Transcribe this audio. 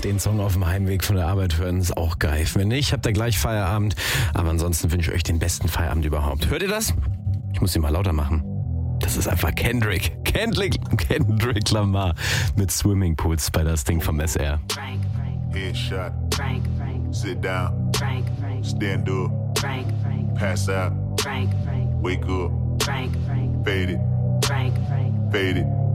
Den Song auf dem Heimweg von der Arbeit hören ist auch geil. Wenn nicht, habt ihr gleich Feierabend. Aber ansonsten wünsche ich euch den besten Feierabend überhaupt. Hört ihr das? Ich muss ihn mal lauter machen. Das ist einfach Kendrick Lamar mit Swimmingpools bei das Ding vom SR. Headshot. Sit down. Stand up. Pass out. Wake up. Fade it. Fade it.